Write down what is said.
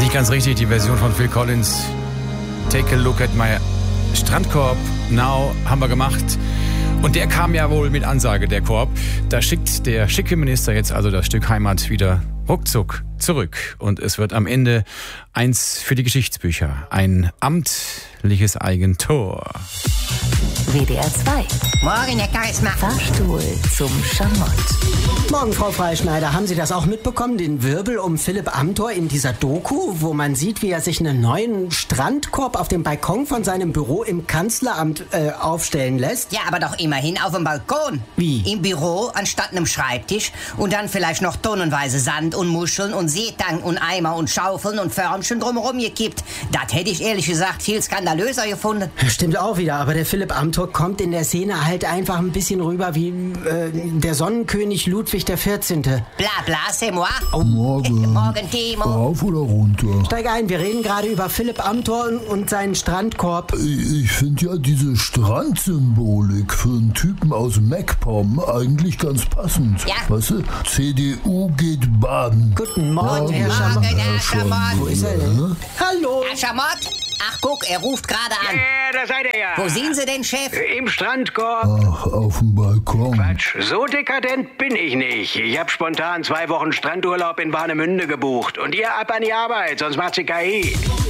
Nicht ganz richtig, die Version von Phil Collins. Take a look at my Strandkorb now haben wir gemacht. Und der kam ja wohl mit Ansage, der Korb. Da schickt der schicke Minister jetzt also das Stück Heimat wieder ruckzuck zurück. Und es wird am Ende eins für die Geschichtsbücher. Ein amtliches Eigentor. WDR 2. Morgen, Herr Charisma. Fahrstuhl zum Schamott. Morgen, Frau Freischneider. Haben Sie das auch mitbekommen, den Wirbel um Philipp Amthor in dieser Doku, wo man sieht, wie er sich einen neuen Strandkorb auf dem Balkon von seinem Büro im Kanzleramt aufstellen lässt? Ja, aber doch immerhin auf dem Balkon. Wie? Im Büro anstatt einem Schreibtisch und dann vielleicht noch tonnenweise Sand und Muscheln und Seetang und Eimer und Schaufeln und Förmchen drumherum gekippt. Das hätte ich ehrlich gesagt viel skandalöser gefunden. Stimmt auch wieder, aber der Philipp Amthor kommt in der Szene halt einfach ein bisschen rüber wie der Sonnenkönig Ludwig der 14. Bla bla, c'est moi. Morgen. Morgen, Timo. Rauf oder runter? Steig ein, wir reden gerade über Philipp Amthor und seinen Strandkorb. Ich finde ja diese Strandsymbolik für einen Typen aus MacPom eigentlich ganz passend. Ja. Weißt du, CDU geht baden. Guten Morgen, Guten Herr Morgen, Schamott. Herr Schamott. Wo ist er denn? Hallo. Herr Schamott? Ach, guck, er ruft gerade an. Ja, da seid ihr ja. Wo sind Sie denn, Chef? Im Strandkorb. Ach, auf dem Balkon. Quatsch, so dekadent bin ich nicht. Ich hab spontan 2 Wochen Strandurlaub in Warnemünde gebucht. Und ihr ab an die Arbeit, sonst macht sie KI.